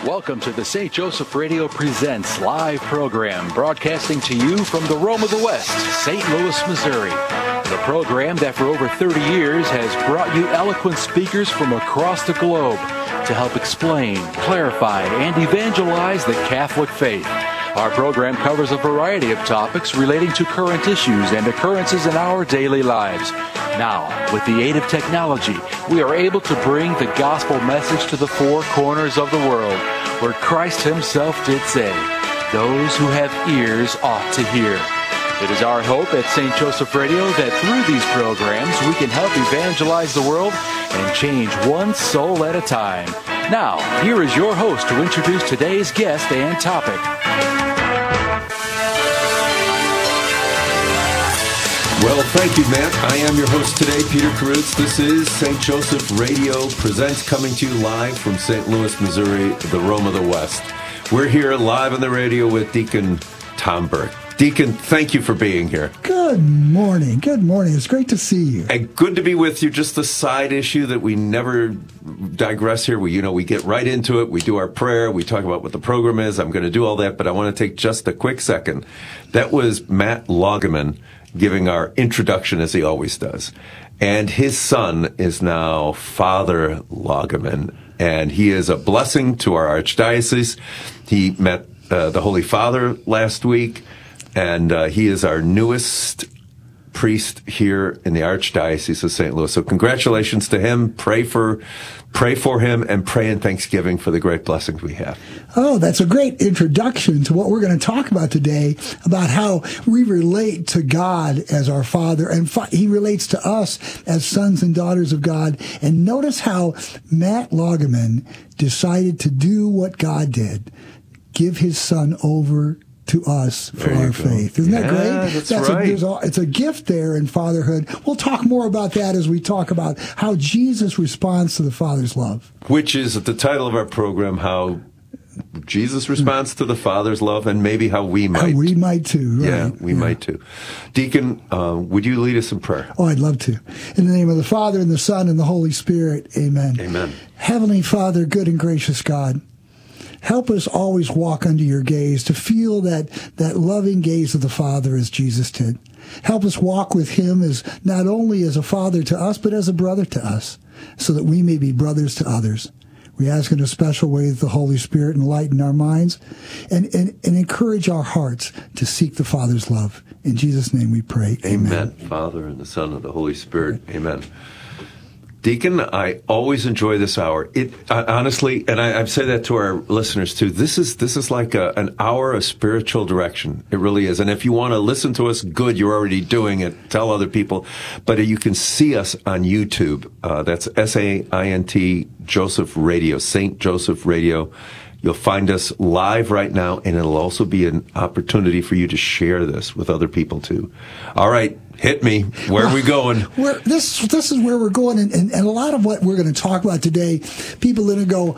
Welcome to the St. Joseph Radio Presents live program, broadcasting to you from the Rome of the West, St. Louis, Missouri. The program that for over 30 years has brought you eloquent speakers from across the globe to help explain, clarify, and evangelize the Catholic faith. Our program covers a variety of topics relating to current issues and occurrences in our daily lives. Now, with the aid of technology, we are able to bring the gospel message to the four corners of the world, where Christ himself did say, "Those who have ears ought to hear." It is our hope at St. Joseph Radio that through these programs we can help evangelize the world and change one soul at a time. Now, here is your host to introduce today's guest and topic. Well, thank you, Matt. I am your host today, Peter Karutz. This is St. Joseph Radio Presents, coming to you live from St. Louis, Missouri, the Rome of the West. We're here live on the radio with Deacon Tom Burke. Deacon, thank you for being here. Good morning. Good morning. It's great to see you. And good to be with you. Just the side issue that we never digress here. We get right into it. We do our prayer. We talk about what the program is. I'm going to do all that, but I want to take just a quick second. That was Matt Loggeman giving our introduction, as he always does. And his son is now Father Loggeman, and he is a blessing to our archdiocese. He met the Holy Father last week, and he is our newest priest here in the Archdiocese of St. Louis. So congratulations to him. Pray for him, and pray in thanksgiving for the great blessings we have. Oh, that's a great introduction to what we're going to talk about today, about how we relate to God as our Father, and he relates to us as sons and daughters of God. And notice how Matt Loggeman decided to do what God did, give his son over to us for our faith. Isn't that great? That's right. It's a gift there in fatherhood. We'll talk more about that as we talk about how Jesus responds to the Father's love. Which is the title of our program, how Jesus responds to the Father's love, and maybe how we might. How we might too, right? Yeah, we might too. Deacon, would you lead us in prayer? Oh, I'd love to. In the name of the Father, and the Son, and the Holy Spirit, amen. Amen. Heavenly Father, good and gracious God, help us always walk under your gaze, to feel that loving gaze of the Father as Jesus did. Help us walk with him as not only as a father to us, but as a brother to us, so that we may be brothers to others. We ask in a special way that the Holy Spirit enlighten our minds and encourage our hearts to seek the Father's love. In Jesus' name we pray. Amen. Father, and the Son, and the Holy Spirit. Amen. Deacon, I always enjoy this hour. Honestly, and I say that to our listeners too, this is like an hour of spiritual direction. It really is. And if you want to listen to us, good, you're already doing it. Tell other people. But you can see us on YouTube. That's SAINT Joseph Radio, St. Joseph Radio. You'll find us live right now, and it'll also be an opportunity for you to share this with other people too. All right. Hit me. Where are we going? This is where we're going, and a lot of what we're going to talk about today, people are going to go,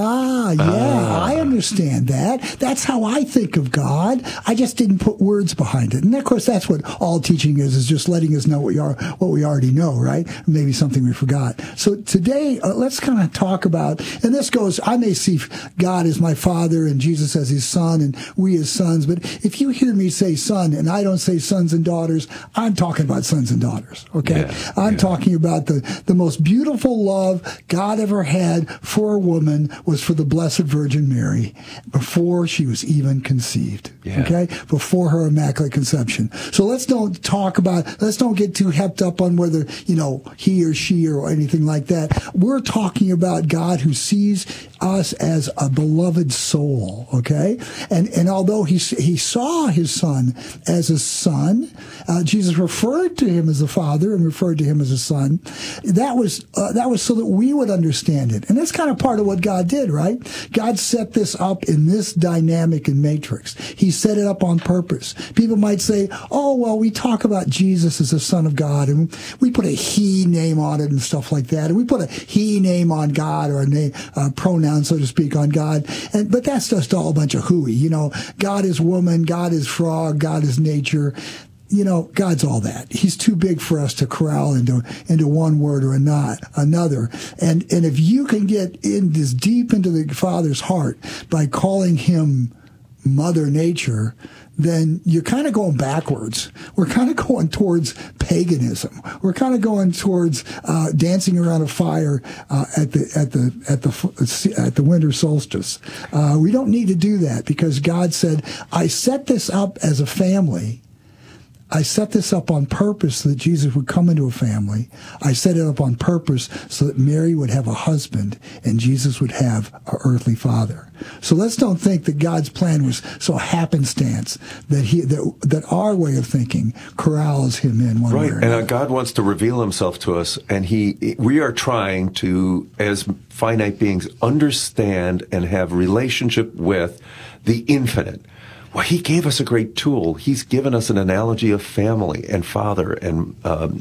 I understand that. That's how I think of God. I just didn't put words behind it. And of course, that's what all teaching is just letting us know what we already know, right? Maybe something we forgot. So today, let's kind of talk about, and this goes, I may see God as my Father and Jesus as his Son and we as sons, but if you hear me say son and I don't say sons and daughters, I'm talking about sons and daughters, okay? Yeah, I'm talking about the most beautiful love God ever had for a woman was for the Blessed Virgin Mary before she was even conceived, okay? Before her Immaculate Conception. So let's don't get too hepped up on whether, he or she or anything like that. We're talking about God who sees us as a beloved soul, okay? And although he saw his son as a son, Jesus referred to him as a father and referred to him as a son. That was so that we would understand it. And that's kind of part of what God did, right? God set this up in this dynamic and matrix. He set it up on purpose. People might say, oh, well, we talk about Jesus as the Son of God, and we put a he name on it and stuff like that. And we put a he name on God, or a name, pronoun, so to speak, on God. But that's just all a bunch of hooey. God is woman, God is frog, God is nature. God's all that. He's too big for us to corral into one word or another. And if you can get in this deep into the Father's heart by calling him Mother Nature, then you're kind of going backwards. We're kind of going towards paganism. We're kind of going towards dancing around a fire at the winter solstice. We don't need to do that, because God said, I set this up as a family. I set this up on purpose so that Jesus would come into a family. I set it up on purpose so that Mary would have a husband and Jesus would have an earthly father. So let's don't think that God's plan was so happenstance that our way of thinking corrals him in one way or another. And God wants to reveal himself to us, and we are trying to, as finite beings, understand and have relationship with the infinite. Well, he gave us a great tool. He's given us an analogy of family and father and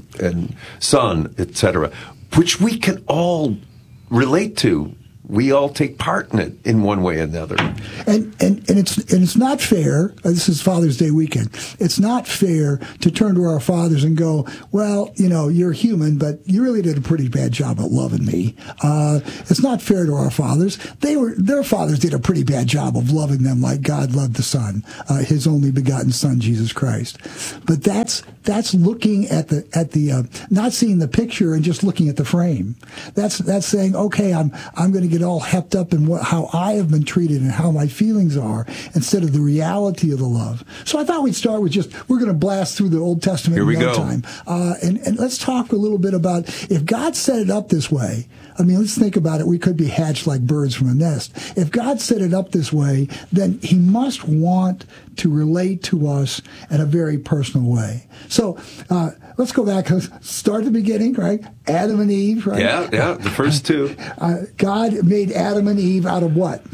son, etc., which we can all relate to. We all take part in it in one way or another. And it's not fair. This is Father's Day weekend. It's not fair to turn to our fathers and go, well, you're human, but you really did a pretty bad job at loving me. It's not fair to our fathers. Their fathers did a pretty bad job of loving them like God loved the Son, his only begotten Son, Jesus Christ. But that's looking at the not seeing the picture and just looking at the frame. That's saying, okay, I'm going to get all hepped up in how I have been treated and how my feelings are, instead of the reality of the love. So I thought we'd start with we're going to blast through the Old Testament in no time. And let's talk a little bit about, if God set it up this way, let's think about it. We could be hatched like birds from a nest. If God set it up this way, then he must want to relate to us in a very personal way. So let's go back. Start at the beginning, right? Adam and Eve, right? Yeah, the first two. God made Adam and Eve out of what?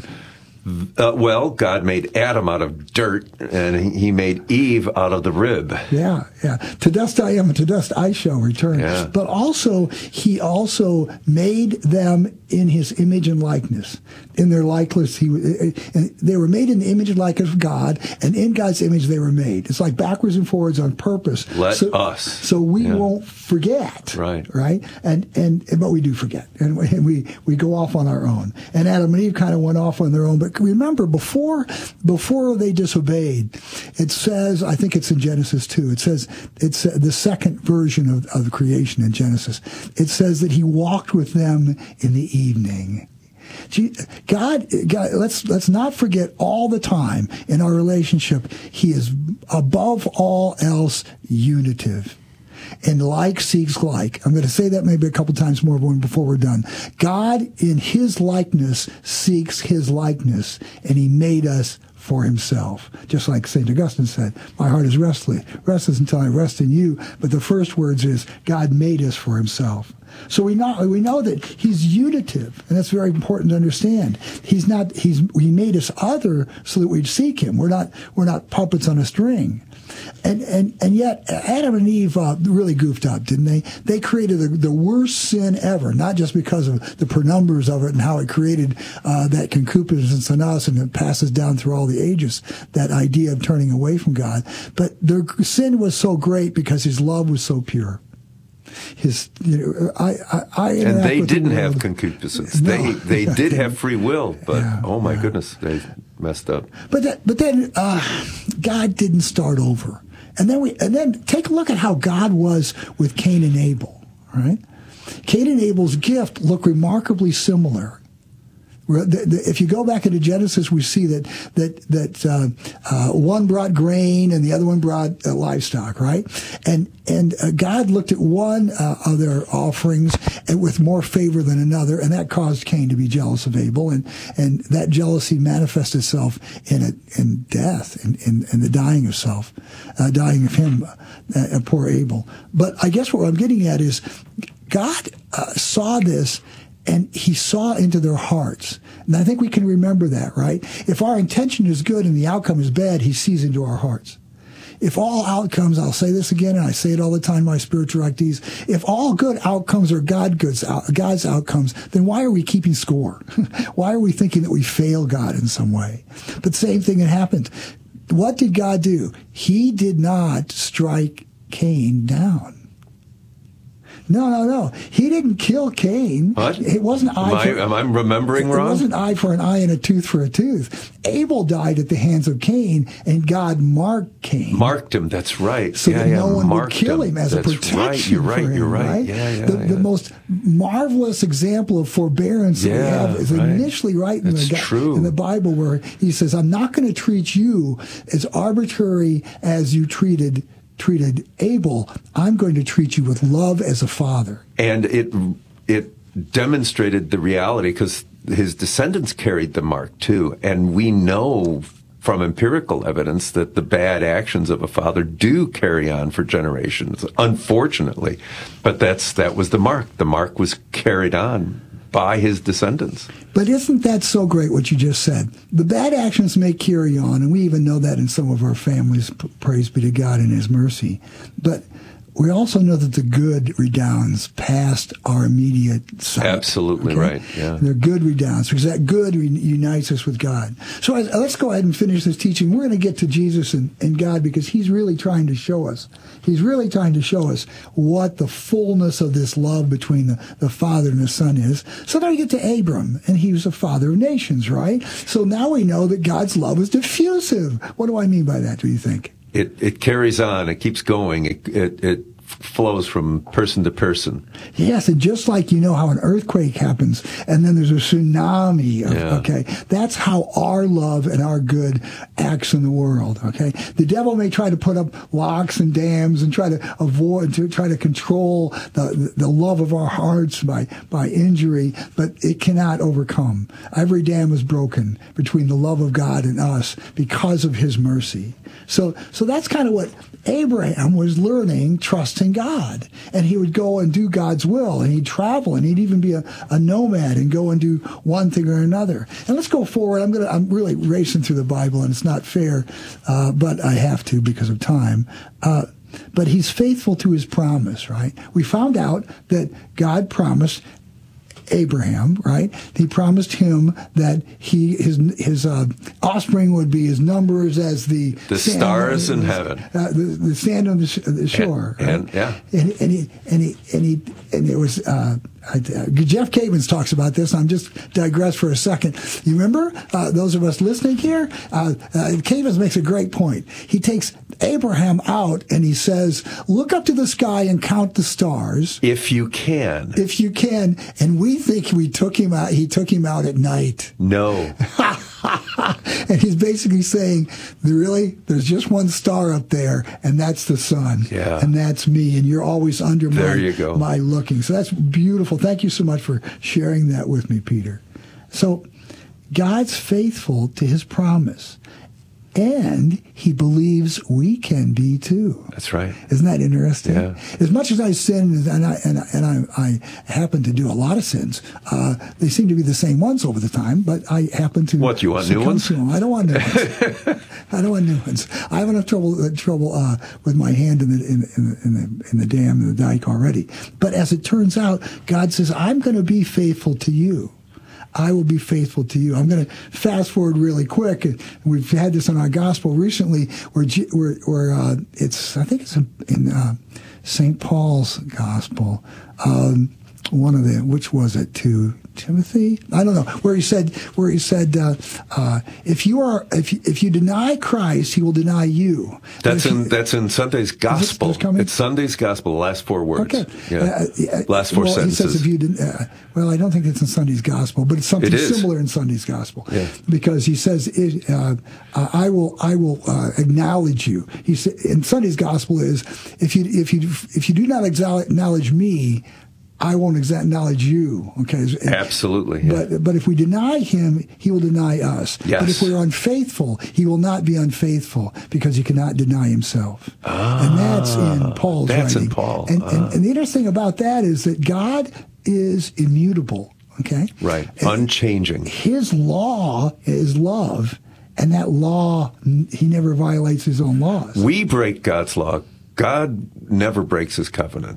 God made Adam out of dirt, and he made Eve out of the rib. Yeah. To dust I am, and to dust I shall return. Yeah. But he also made them in his image and likeness. In their likeness, they were made in the image and likeness of God, and in God's image they were made. It's like backwards and forwards on purpose. So we won't forget. Right. But we do forget, and we go off on our own. And Adam and Eve kind of went off on their own. But remember, before they disobeyed, it says, I think it's in Genesis 2. It's the second version of the creation in Genesis. It says that he walked with them in the evening. God, let's not forget all the time in our relationship, he is above all else unitive. And like seeks like. I'm going to say that maybe a couple times more before we're done. God, in his likeness, seeks his likeness, and he made us for himself. Just like St. Augustine said, my heart is restless until I rest in you. But the first words is, God made us for himself. So we know that he's unitive, and that's very important to understand. He made us other so that we'd seek him. We're not puppets on a string. And yet Adam and Eve really goofed up, didn't they? They created the worst sin ever, not just because of the penumbras of it and how it created that concupiscence in us, and it passes down through all the ages, that idea of turning away from God. But their sin was so great because his love was so pure. And they didn't have concupiscence. No, they did have free will, but my goodness, they messed up. But then God didn't start over. And then take a look at how God was with Cain and Abel. Right? Cain and Abel's gift look remarkably similar. If you go back into Genesis, we see that one brought grain and the other one brought livestock, right? And God looked at one of their offerings with more favor than another, and that caused Cain to be jealous of Abel, and that jealousy manifests itself in death, in the dying of him, poor Abel. But I guess what I'm getting at is God saw this. And he saw into their hearts. And I think we can remember that, right? If our intention is good and the outcome is bad, he sees into our hearts. If all outcomes, I'll say this again, and I say it all the time in my spiritual activities, if all good outcomes are God's outcomes, then why are we keeping score? Why are we thinking that we fail God in some way? But same thing had happened. what did God do? He did not strike Cain down. No. He didn't kill Cain. What? It wasn't Am I remembering wrong? It wasn't eye for an eye and a tooth for a tooth. Abel died at the hands of Cain, and God marked Cain. Marked him. That's right. So that no one would kill him as a protection right. You're right. for him. You're right. The most marvelous example of forbearance that we have is initially in the Bible, where he says, "I'm not going to treat you as arbitrary as you treated Abel. I'm going to treat you with love as a father." And it demonstrated the reality, because his descendants carried the mark too. And we know from empirical evidence that the bad actions of a father do carry on for generations, unfortunately. But that was the mark. The mark was carried on by his descendants. But isn't that so great what you just said? The bad actions may carry on, and we even know that in some of our families, praise be to God and his mercy. But we also know that the good redounds past our immediate sight. Absolutely right, yeah. They're good redounds, because that good unites us with God. So let's go ahead and finish this teaching. We're going to get to Jesus and God, because he's really trying to show us. He's really trying to show us what the fullness of this love between the Father and the Son is. So now we get to Abram, and he was a father of nations, right? So now we know that God's love is diffusive. What do I mean by that, do you think? It carries on. It keeps going. It flows from person to person. Yes, and just like how an earthquake happens, and then there's a tsunami. Okay, that's how our love and our good acts in the world. Okay, the devil may try to put up locks and dams and try to control the love of our hearts by injury, but it cannot overcome. Every dam is broken between the love of God and us because of his mercy. So that's kind of what Abraham was learning, trusting God. And he would go and do God's will, and he'd travel, and he'd even be a nomad and go and do one thing or another. And let's go forward. I'm really racing through the Bible, and it's not fair, but I have to because of time. But he's faithful to his promise, right? We found out that God promised Abraham, right? He promised him that his offspring would be as numerous as the stars in heaven, the sand on the shore, and it was. Jeff Cavins talks about this. I'm just digress for a second. You remember those of us listening here? Cavins makes a great point. He takes Abraham out and he says, "Look up to the sky and count the stars, if you can." If you can, and we think we took him out. He took him out at night. No. And he's basically saying, there's just one star up there, and that's the sun. Yeah. And that's me, and you're always under my looking. So that's beautiful. Thank you so much for sharing that with me, Peter. So God's faithful to his promise, and he believes we can be too. That's right. Isn't that interesting? Yeah. As much as I sin, and I happen to do a lot of sins, they seem to be the same ones over the time, but I happen to. What, you want new ones? I don't want new ones. I don't want new ones. I have enough trouble with my hand in the dam, in the dike already. But as it turns out, God says, "I'm going to be faithful to you. I will be faithful to you." I'm going to fast forward really quick. We've had this in our gospel recently, where it's, I think it's in St. Paul's gospel. Which was it, to Timothy? I don't know. Where he said, if you deny Christ, he will deny you. That's in Sunday's gospel. It's Sunday's gospel. The last 4 words. Okay. Yeah. Last 4 sentences. He says I don't think it's in Sunday's gospel, but it's something similar in Sunday's gospel. Yeah. Because he says, I will acknowledge you. He said in Sunday's gospel is, if you do not acknowledge me, I won't acknowledge you. Okay. Absolutely. Yeah. But if we deny him, he will deny us. Yes. But if we're unfaithful, he will not be unfaithful, because he cannot deny himself. And that's in Paul's writing. That's in Paul. And the interesting about that is that God is immutable. Okay. Right. Unchanging. His law is love, and that law, he never violates his own laws. We break God's law. God never breaks his covenant.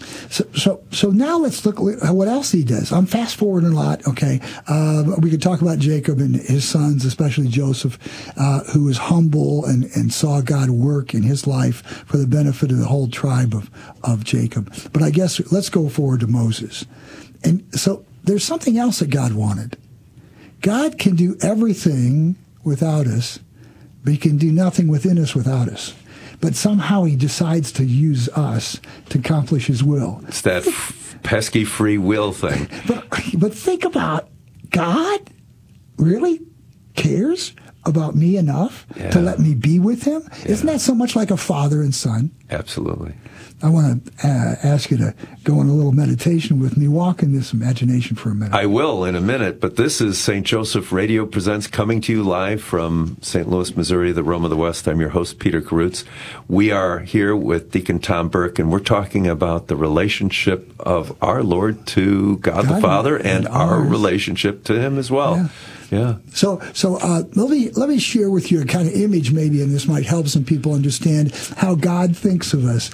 So now let's look at what else he does. I'm fast forwarding a lot. Okay, we could talk about Jacob and his sons, especially Joseph, who was humble and saw God work in his life for the benefit of the whole tribe of Jacob. But I guess let's go forward to Moses. And so there's something else that God wanted. God can do everything without us, but he can do nothing within us without us. But somehow he decides to use us to accomplish his will. It's that pesky free will thing. But think about, God really cares about me enough to let me be with him? Yeah. Isn't that so much like a father and son? Absolutely. I want to ask you to go on a little meditation with me. Walk in this imagination for a minute. I will in a minute, but this is St. Joseph Radio Presents, coming to you live from St. Louis, Missouri, the Rome of the West. I'm your host, Peter Karutz. We are here with Deacon Tom Burke, and we're talking about the relationship of our Lord to God the Father and our relationship to him as well. Yeah. Yeah. So let me share with you a kind of image maybe, and this might help some people understand how God thinks of us.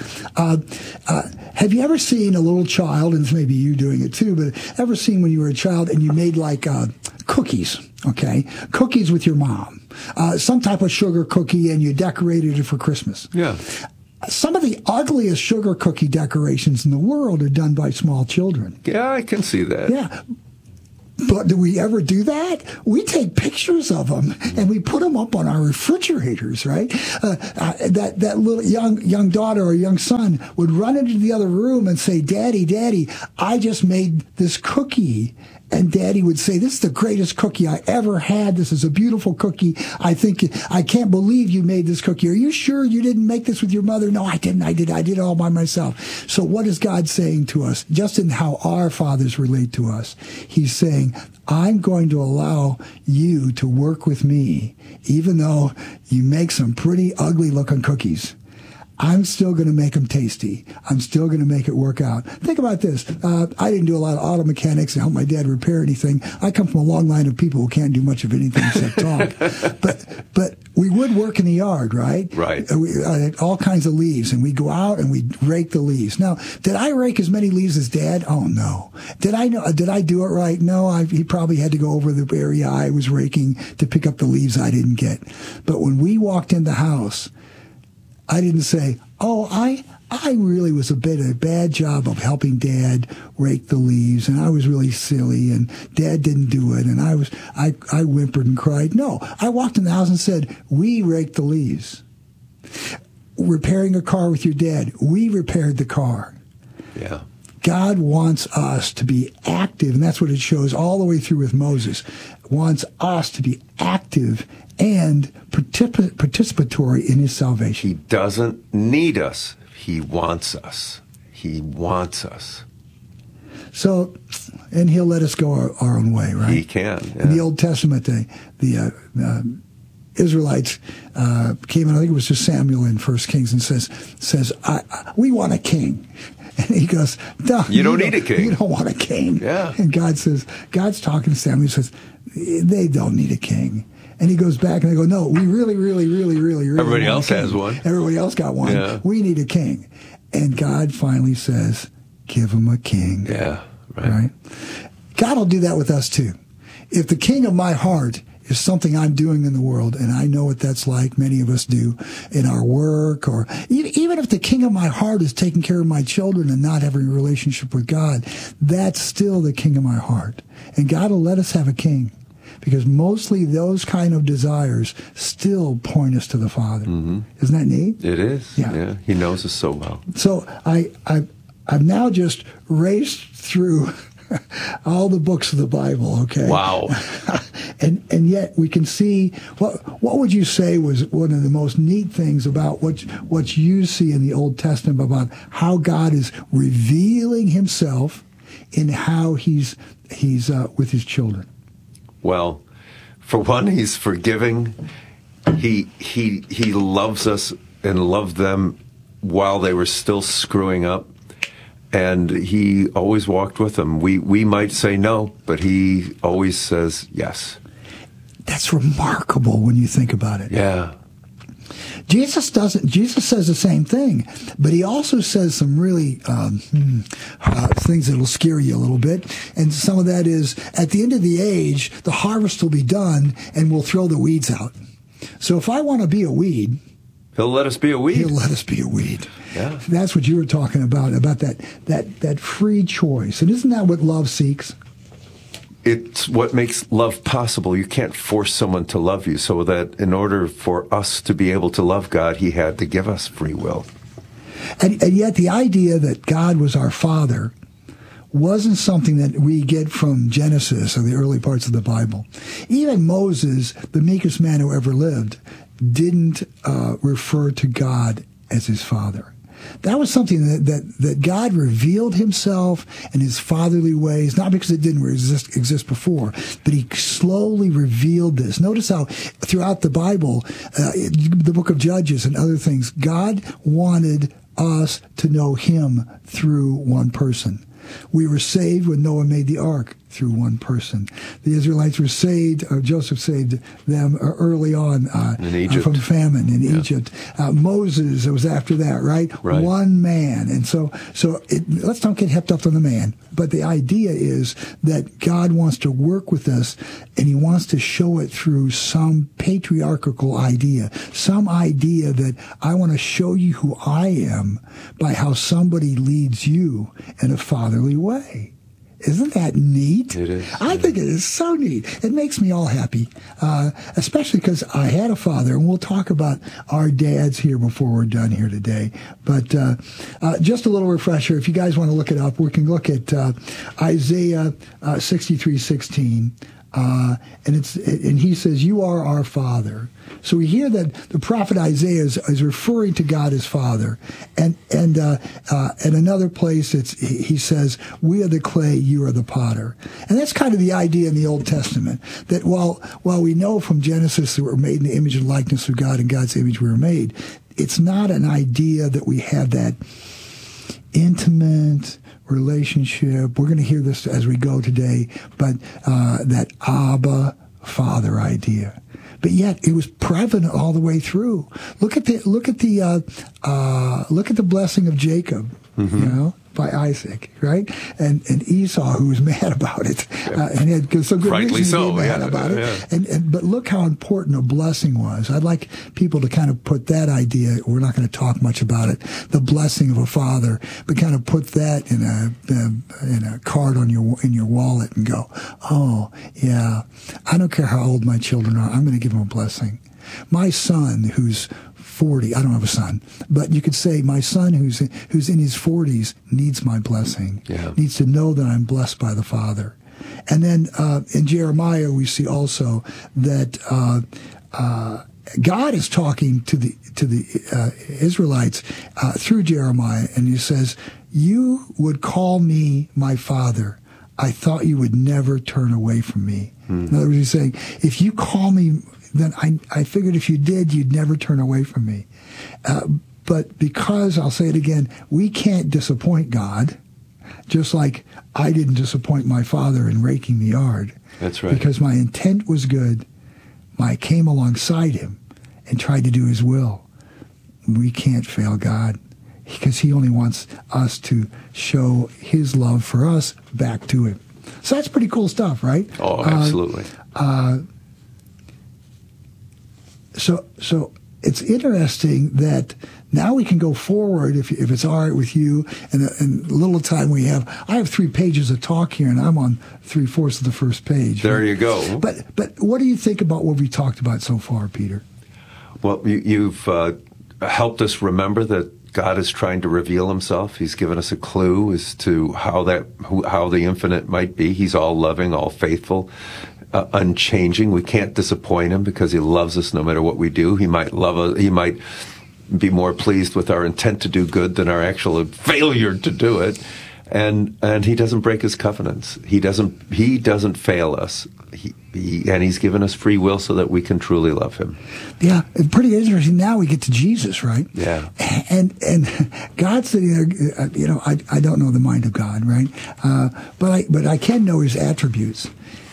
Have you ever seen a little child, and it's maybe you doing it too, but ever seen when you were a child and you made like cookies, okay? Cookies with your mom. Some type of sugar cookie, and you decorated it for Christmas. Yeah. Some of the ugliest sugar cookie decorations in the world are done by small children. Yeah, I can see that. Yeah. But do we ever do that? We take pictures of them and we put them up on our refrigerators, right? That little young daughter or young son would run into the other room and say, Daddy, I just made this cookie. And Daddy would say, this is the greatest cookie I ever had. This is a beautiful cookie. I can't believe you made this cookie. Are you sure you didn't make this with your mother? No, I didn't. I did it all by myself. So what is God saying to us? Just in how our fathers relate to us. He's saying, I'm going to allow you to work with me, even though you make some pretty ugly looking cookies. I'm still going to make them tasty. I'm still going to make it work out. Think about this. I didn't do a lot of auto mechanics and help my dad repair anything. I come from a long line of people who can't do much of anything except talk. But we would work in the yard, right? Right. All kinds of leaves, and we'd go out and we'd rake the leaves. Now, did I rake as many leaves as Dad? Oh, no. Did I do it right? No, he probably had to go over the area I was raking to pick up the leaves I didn't get. But when we walked in the house, I didn't say, I really was a bad job of helping Dad rake the leaves, and I was really silly, and Dad didn't do it, and I whimpered and cried. No, I walked in the house and said, we raked the leaves. Repairing a car with your dad, we repaired the car. Yeah. God wants us to be active, and that's what it shows all the way through with Moses. Wants us to be active and participatory in his salvation. He doesn't need us. He wants us. He wants us. So, and he'll let us go our own way, right? He can. Yeah. In the Old Testament, the Israelites came in, I think it was just Samuel in 1 Kings, and says, we want a king. And he goes, no, you don't need a king. You don't want a king. Yeah. And God's talking to Samuel, he says, they don't need a king. And he goes back and they go, no, we really everybody else has one. Everybody else got one. Yeah. We need a king. And God finally says, give him a king. Yeah, right. God will do that with us too. If the king of my heart is something I'm doing in the world, and I know what that's like, many of us do, in our work, or even if the king of my heart is taking care of my children and not having a relationship with God, that's still the king of my heart. And God will let us have a king, because mostly those kind of desires still point us to the Father. Mm-hmm. Isn't that neat? It is. Yeah. He knows us so well. So I've now just raced through all the books of the Bible, okay? Wow. And yet we can see, what would you say was one of the most neat things about what you see in the Old Testament about how God is revealing himself in how he's with his children? Well, for one, he's forgiving. He loves us and loved them while they were still screwing up. And he always walked with them. We might say no, but he always says yes. That's remarkable when you think about it. Yeah. Jesus says the same thing, but he also says some really things that will scare you a little bit. And some of that is, at the end of the age, the harvest will be done and we'll throw the weeds out. So if I want to be a weed, He'll let us be a weed. He'll let us be a weed. Yeah. That's what you were talking about that free choice. And isn't that what love seeks? It's what makes love possible. You can't force someone to love you, so that in order for us to be able to love God, he had to give us free will. And yet the idea that God was our Father wasn't something that we get from Genesis or the early parts of the Bible. Even Moses, the meekest man who ever lived, didn't refer to God as his Father. That was something that God revealed himself in his fatherly ways, not because it didn't exist before, but he slowly revealed this. Notice how throughout the Bible, the book of Judges and other things, God wanted us to know him through one person. We were saved when Noah made the ark through one person. The Israelites were saved, Joseph saved them early on in Egypt. From famine in Egypt. Moses, it was after that, right? One man. And so let's not get hepped up on the man. But the idea is that God wants to work with us, and he wants to show it through some patriarchal idea, some idea that I want to show you who I am by how somebody leads you in a fatherly way. Isn't that neat? It is. I think it is so neat. It makes me all happy, especially because I had a father, and we'll talk about our dads here before we're done here today. But just a little refresher, if you guys want to look it up, we can look at Isaiah 63:16. And he says, "You are our Father." So we hear that the prophet Isaiah is referring to God as Father, and another place he says, "We are the clay, you are the potter," and that's kind of the idea in the Old Testament, that while we know from Genesis that we're made in the image and likeness of God, in God's image we were made, it's not an idea that we have that intimate relationship. We're going to hear this as we go today, but that Abba Father idea. But yet it was prevalent all the way through. Look at the blessing of Jacob, you know, by Isaac, right? And Esau, who was mad about it, and he had some good Rightly reason so, to be mad about it. But look how important a blessing was. I'd like people to kind of put that idea. We're not going to talk much about it. The blessing of a father, but kind of put that in a card in your wallet and go, oh yeah, I don't care how old my children are. I'm going to give them a blessing. My son, who's 40, I don't have a son, but you could say my son who's in his 40s needs my blessing, needs to know that I'm blessed by the Father. And then in Jeremiah we see also that God is talking to the Israelites through Jeremiah, and he says, "You would call me my Father. I thought you would never turn away from me." In other words, he's saying, if you call me, then I figured if you did, you'd never turn away from me. But because, I'll say it again, we can't disappoint God, just like I didn't disappoint my father in raking the yard. That's right. Because my intent was good. I came alongside him and tried to do his will. We can't fail God, because he only wants us to show his love for us back to him. So that's pretty cool stuff, right? Oh, absolutely. So it's interesting that now we can go forward, if it's all right with you, and the little time we have. I have 3 pages of talk here, and I'm on 3/4 of the first page. There you go. But what do you think about what we talked about so far, Peter? Well, you've helped us remember that God is trying to reveal himself. He's given us a clue as to how the infinite might be. He's all loving, all faithful, unchanging. We can't disappoint him because he loves us no matter what we do. He might love us. He might be more pleased with our intent to do good than our actual failure to do it. And he doesn't break his covenants. He doesn't fail us. And he's given us free will so that we can truly love him. Yeah, it's pretty interesting. Now we get to Jesus, right? Yeah. And God's sitting there. I don't know the mind of God, right? But I can know his attributes.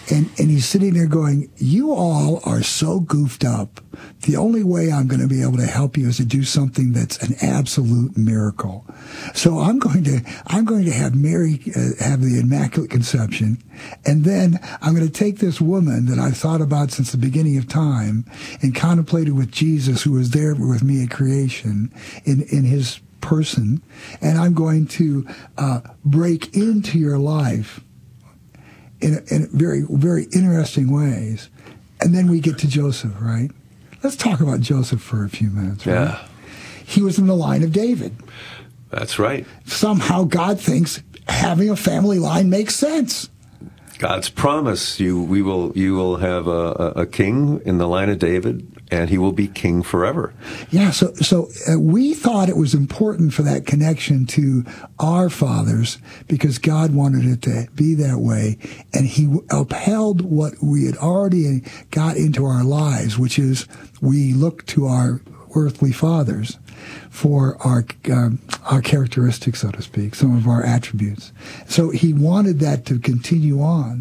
And he's sitting there going, you all are so goofed up. The only way I'm going to be able to help you is to do something that's an absolute miracle. So I'm going to have Mary have the Immaculate Conception, and then I'm going to take this woman that I've thought about since the beginning of time and contemplated with Jesus, who was there with me at creation in his person, and I'm going to break into your life in very, very interesting ways. And then we get to Joseph, right? Let's talk about Joseph for a few minutes, right? Yeah. He was in the line of David. That's right. Somehow God thinks having a family line makes sense. God's promise, you will have a king in the line of David, and he will be king forever. Yeah, so we thought it was important for that connection to our fathers because God wanted it to be that way, and he upheld what we had already got into our lives, which is we look to our earthly fathers for our characteristics, so to speak, some of our attributes. So he wanted that to continue on.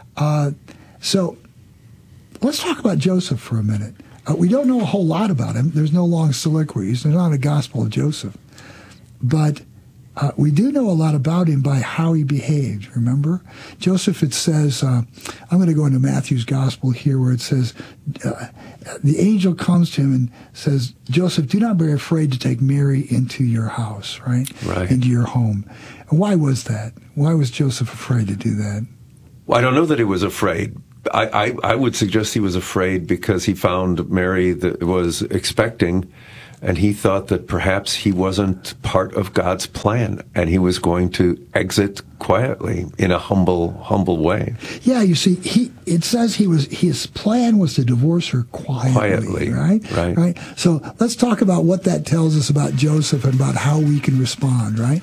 So let's talk about Joseph for a minute. We don't know a whole lot about him. There's no long soliloquies. There's not a Gospel of Joseph. But we do know a lot about him by how he behaved, remember? Joseph, it says, I'm going to go into Matthew's Gospel here where it says, the angel comes to him and says, Joseph, do not be afraid to take Mary into your house, right? Right. Into your home. And why was that? Why was Joseph afraid to do that? Well, I don't know that he was afraid. I would suggest he was afraid because he found Mary that was expecting, and he thought that perhaps he wasn't part of God's plan, and he was going to exit quietly in a humble way. Yeah, you see, it says his plan was to divorce her quietly, right? Right. So let's talk about what that tells us about Joseph and about how we can respond, right?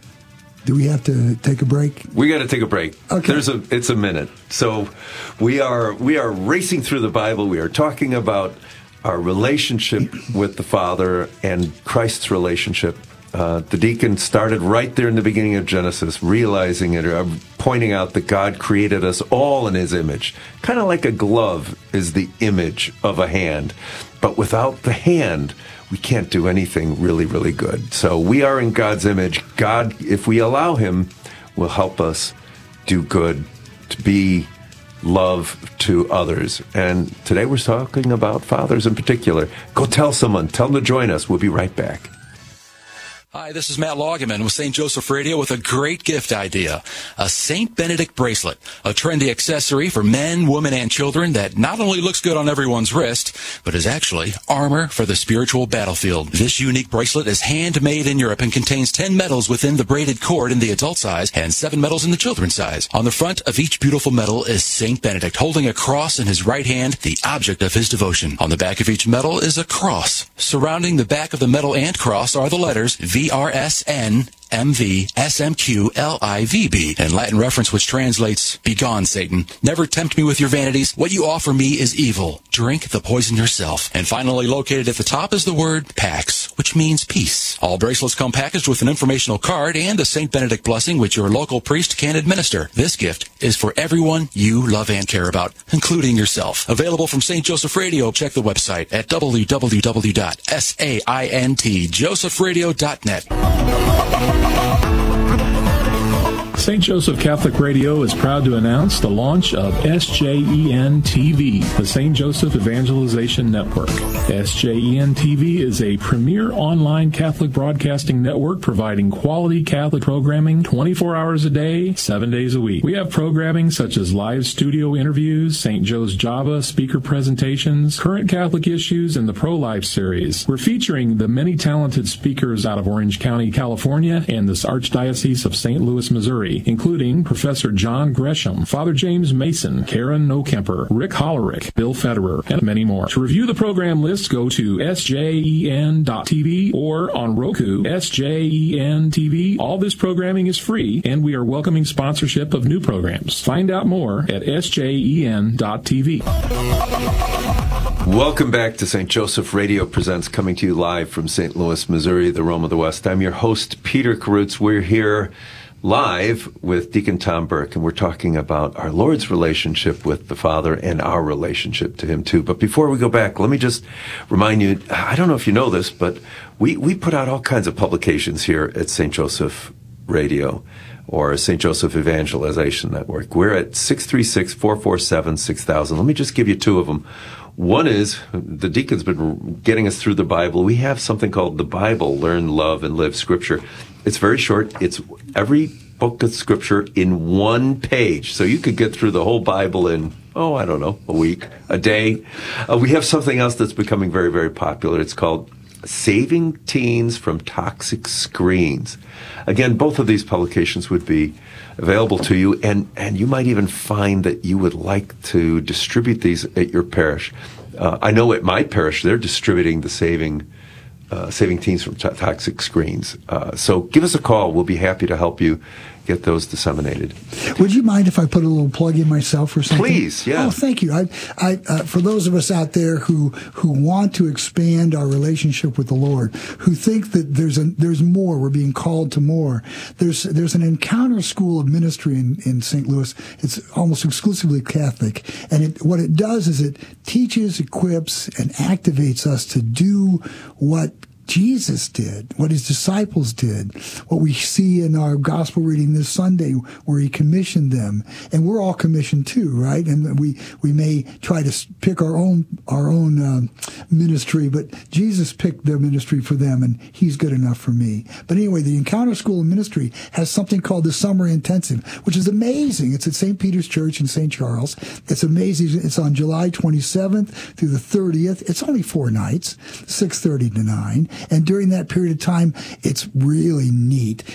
Do we have to take a break? We got to take a break. Okay. It's a minute. So we are racing through the Bible. We are talking about our relationship with the Father and Christ's relationship. The deacon started right there in the beginning of Genesis, realizing it, or pointing out that God created us all in his image. Kind of like a glove is the image of a hand. But without the hand, we can't do anything really, really good. So we are in God's image. God, if we allow him, will help us do good, to be love to others. And today we're talking about fathers in particular. Go tell someone. Tell them to join us. We'll be right back. Hi, this is Matt Loggeman with St. Joseph Radio with a great gift idea. A St. Benedict bracelet, a trendy accessory for men, women, and children that not only looks good on everyone's wrist, but is actually armor for the spiritual battlefield. This unique bracelet is handmade in Europe and contains 10 medals within the braided cord in the adult size and 7 medals in the children's size. On the front of each beautiful medal is St. Benedict holding a cross in his right hand, the object of his devotion. On the back of each medal is a cross. Surrounding the back of the medal and cross are the letters VRSN MV SMQ LIVB, in Latin reference which translates, "Begone, Satan. Never tempt me with your vanities. What you offer me is evil. Drink the poison yourself." And finally located at the top is the word Pax, which means peace. All bracelets come packaged with an informational card and a St. Benedict blessing which your local priest can administer. This gift is for everyone you love and care about, including yourself. Available from St. Joseph Radio. Check the website at www.saintjosephradio.net. St. Joseph Catholic Radio is proud to announce the launch of SJEN TV, the St. Joseph Evangelization Network. SJEN TV is a premier online Catholic broadcasting network providing quality Catholic programming 24 hours a day, 7 days a week. We have programming such as live studio interviews, St. Joe's Java speaker presentations, current Catholic issues, and the Pro-Life series. We're featuring the many talented speakers out of Orange County, California, and this Archdiocese of St. Louis, Missouri, including Professor John Gresham, Father James Mason, Karen Nokemper, Rick Hollerick, Bill Federer, and many more. To review the program list, go to sjen.tv or on Roku, SJEN TV. All this programming is free, and we are welcoming sponsorship of new programs. Find out more at sjen.tv. Welcome back to St. Joseph Radio Presents, coming to you live from St. Louis, Missouri, the Rome of the West. I'm your host, Peter Karutz. We're here live with Deacon Tom Burke, and we're talking about our Lord's relationship with the Father and our relationship to Him too. But before we go back, let me just remind you, I don't know if you know this, but we put out all kinds of publications here at St. Joseph Radio or St. Joseph Evangelization Network. We're at 636-447-6000. Let me just give you two of them. One is, the deacon's been getting us through the Bible. We have something called The Bible, Learn, Love, and Live Scripture. It's very short. It's every book of Scripture in one page. So you could get through the whole Bible in, I don't know, a week, a day. We have something else that's becoming very, very popular. It's called Saving Teens from Toxic Screens. Again, both of these publications would be available to you, and you might even find that you would like to distribute these at your parish. I know at my parish, they're distributing the Saving Teens from Toxic Screens. So give us a call. We'll be happy to help you get those disseminated. Would you mind if I put a little plug in myself or something? Please, yeah. Oh, thank you. For those of us out there who want to expand our relationship with the Lord, who think that there's more, we're being called to more. There's an Encounter School of Ministry in St. Louis. It's almost exclusively Catholic, and what it does is it teaches, equips, and activates us to do what Jesus did, what his disciples did, what we see in our gospel reading this Sunday where he commissioned them. And we're all commissioned too, right? And we may try to pick our own ministry, but Jesus picked their ministry for them, and he's good enough for me. But anyway, the Encounter School of Ministry has something called the Summer Intensive, which is amazing. It's at St. Peter's Church in St. Charles. It's amazing. It's on July 27th through the 30th. It's only 4 nights, 6:30 to 9. And during that period of time, it's really neat.